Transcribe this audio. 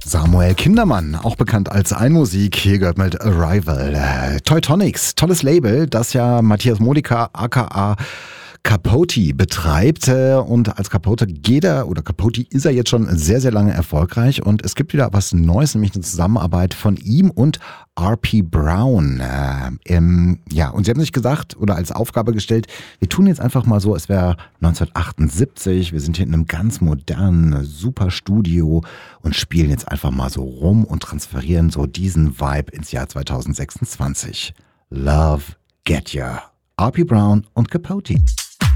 Samuel Kindermann, auch bekannt als Einmusik, hier gehört mit Arrival. Teutonics, tolles Label, das ja Matthias Modica aka Capote betreibt, und als Capote Capote ist er jetzt schon sehr, sehr lange erfolgreich, und es gibt wieder was Neues, nämlich eine Zusammenarbeit von ihm und R.P. Brown. Und sie haben sich gesagt oder als Aufgabe gestellt, wir tun jetzt einfach mal so, es wäre 1978, wir sind hier in einem ganz modernen, super Studio und spielen jetzt einfach mal so rum und transferieren so diesen Vibe ins Jahr 2026. Love Get Ya. R.P. Brown und Capote.